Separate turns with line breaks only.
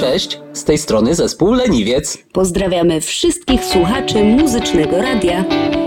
Cześć, z tej strony zespół Leniwiec.
Pozdrawiamy wszystkich słuchaczy Muzycznego Radia.